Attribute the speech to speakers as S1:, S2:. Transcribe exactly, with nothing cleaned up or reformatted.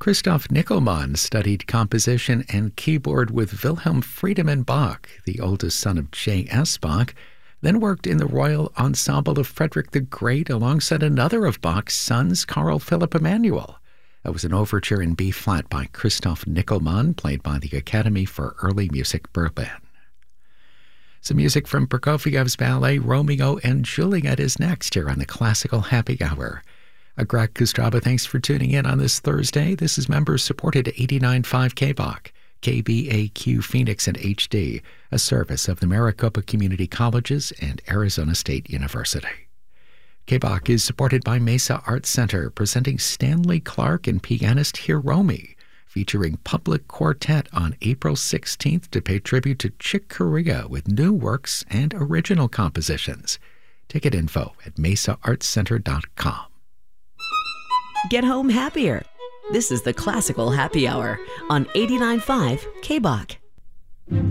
S1: Christoph Nickelmann studied composition and keyboard with Wilhelm Friedemann Bach, the oldest son of J S Bach, then worked in the Royal Ensemble of Frederick the Great alongside another of Bach's sons, Carl Philipp Emanuel. That was an overture in B-flat by Christoph Nickelmann, played by the Academy for Early Music Berlin. Some music from Prokofiev's ballet Romeo and Juliet is next here on the Classical Happy Hour. Greg Kostraba, thanks for tuning in on this Thursday. This is members-supported eighty-nine point five K B O C, K B A Q Phoenix and H D, a service of the Maricopa Community Colleges and Arizona State University. K B O C is supported by Mesa Arts Center, presenting Stanley Clarke and pianist Hiromi, featuring Public Quartet on April sixteenth to pay tribute to Chick Corea with new works and original compositions. Ticket info at mesa arts center dot com.
S2: Get home happier. This is the Classical Happy Hour on eighty-nine point five K B O C.